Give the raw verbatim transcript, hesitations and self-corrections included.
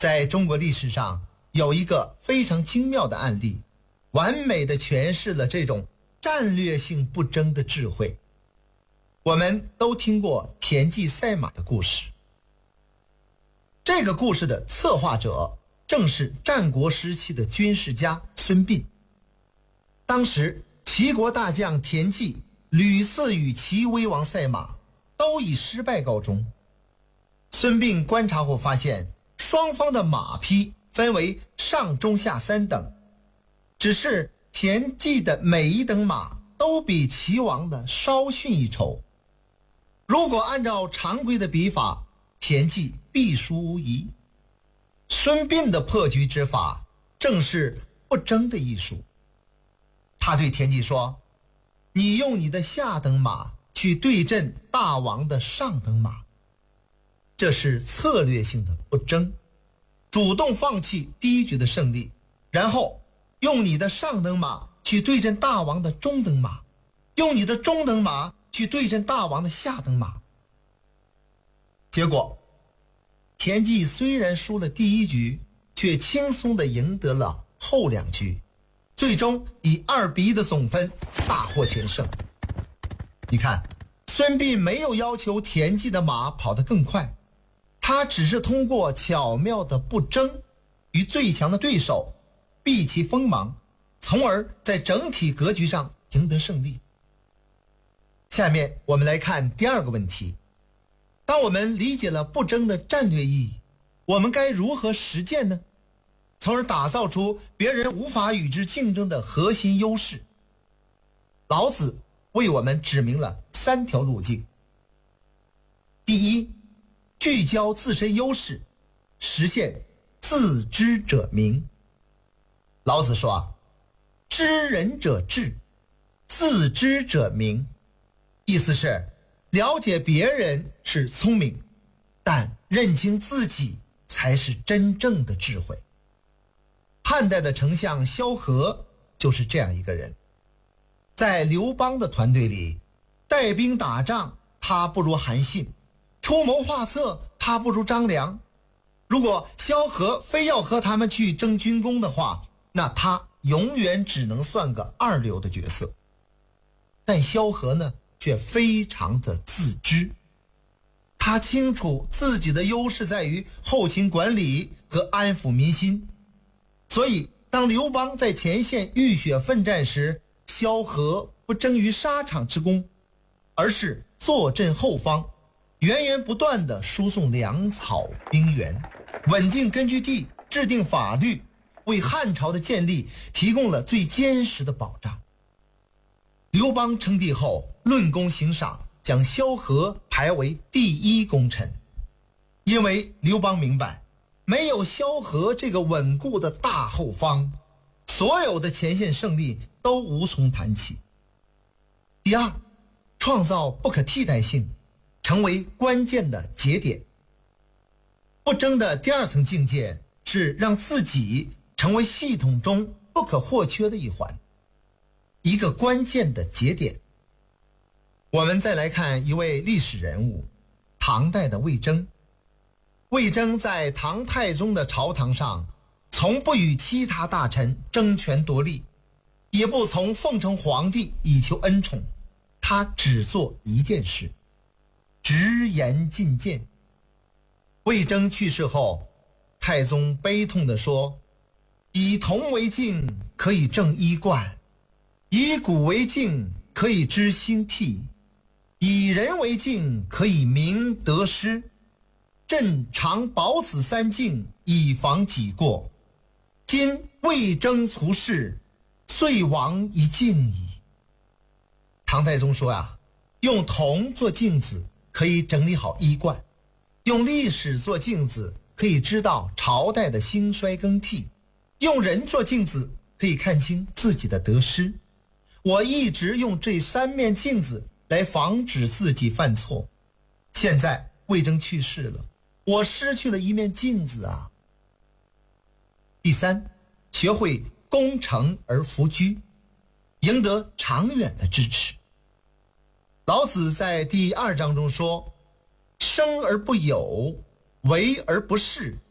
在中国历史上有一个非常精妙的案例，完美的诠释了这种战略性不争的智慧。我们都听过田忌赛马的故事，这个故事的策划者正是战国时期的军事家孙膑。当时齐国大将田忌屡次与齐威王赛马，都以失败告终。孙膑观察后发现，双方的马匹分为上中下三等，只是田忌的每一等马都比齐王的稍逊一筹。如果按照常规的比法，田忌必输无疑。孙膑的破局之法正是不争的艺术。他对田忌说，你用你的下等马去对阵大王的上等马，这是策略性的不争，主动放弃第一局的胜利，然后用你的上等马去对阵大王的中等马，用你的中等马去对阵大王的下等马。结果田忌虽然输了第一局，却轻松地赢得了后两局，最终以二比一的总分大获全胜。你看，孙膑没有要求田忌的马跑得更快，他只是通过巧妙的不争，与最强的对手避其锋芒，从而在整体格局上赢得胜利。下面我们来看第二个问题，当我们理解了不争的战略意义，我们该如何实践呢？从而打造出别人无法与之竞争的核心优势。老子为我们指明了三条路径。第一，聚焦自身优势，实现自知者明。老子说啊，知人者智，自知者明。意思是了解别人是聪明，但认清自己才是真正的智慧。汉代的丞相萧何就是这样一个人。在刘邦的团队里，带兵打仗他不如韩信，出谋划策他不如张良。如果萧何非要和他们去争军功的话，那他永远只能算个二流的角色。但萧何呢，却非常的自知，他清楚自己的优势在于后勤管理和安抚民心。所以当刘邦在前线浴血奋战时，萧何不争于沙场之功，而是坐镇后方，源源不断地输送粮草兵员，稳定根据地，制定法律，为汉朝的建立提供了最坚实的保障。刘邦称帝后，论功行赏，将萧何排为第一功臣。因为刘邦明白，没有萧何这个稳固的大后方，所有的前线胜利都无从谈起。第二，创造不可替代性，成为关键的节点。不争的第二层境界是让自己成为系统中不可或缺的一环，一个关键的节点。我们再来看一位历史人物，唐代的魏征。魏征在唐太宗的朝堂上，从不与其他大臣争权夺利，也不从奉承皇帝以求恩宠，他只做一件事，直言进谏。魏征去世后，太宗悲痛地说，以铜为镜，可以正衣冠；以古为镜，可以知兴替；以人为镜，可以明得失。朕常保此三镜，以防己过。今魏征卒世，遂亡一镜矣。唐太宗说啊，用铜做镜子可以整理好衣冠，用历史做镜子可以知道朝代的兴衰更替，用人做镜子可以看清自己的得失。我一直用这三面镜子来防止自己犯错，现在魏征去世了，我失去了一面镜子啊。第三，学会攻城而弗居，赢得长远的支持。老子在第二章中说，生而不有，为而不恃，